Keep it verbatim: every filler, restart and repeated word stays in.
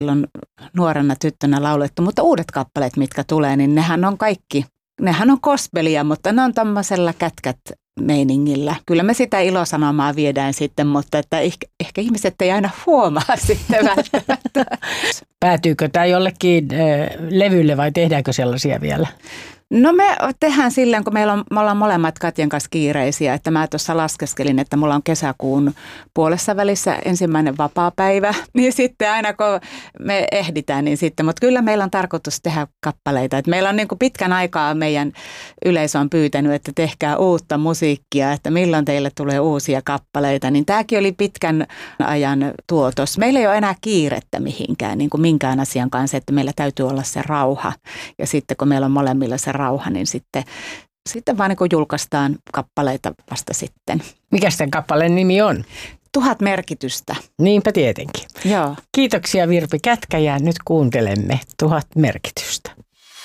silloin nuorena tyttönä laulettu, mutta uudet kappaleet, mitkä tulee, niin nehän on kaikki, nehän on gospelia, mutta ne on tämmöisellä kätkät meiningillä. Kyllä me sitä ilosanomaa viedään sitten, mutta että ehkä, ehkä ihmiset ei aina huomaa sitten välttämättä. Päätyykö tämä jollekin äh, levylle vai tehdäänkö sellaisia vielä? No me tehdään silleen, kun meillä on, me ollaan molemmat Katjan kanssa kiireisiä, että mä tuossa laskeskelin, että mulla on kesäkuun puolessa välissä ensimmäinen vapaapäivä, niin sitten aina kun me ehditään, niin sitten, mutta kyllä meillä on tarkoitus tehdä kappaleita, että meillä on niin kuin pitkän aikaa meidän yleisö on pyytänyt, että tehkää uutta musiikkia, että milloin teille tulee uusia kappaleita, niin tämäkin oli pitkän ajan tuotos. Meillä ei ole enää kiirettä mihinkään, niin kuin minkään asian kanssa, että meillä täytyy olla se rauha ja sitten kun meillä on molemmilla se rauha, niin sitten, sitten vaan niin kuin julkaistaan kappaleita vasta sitten. Mikä tämän kappaleen nimi on? Tuhat merkitystä. Niinpä tietenkin. Joo. Kiitoksia Virpi Kätkä ja nyt kuuntelemme Tuhat merkitystä.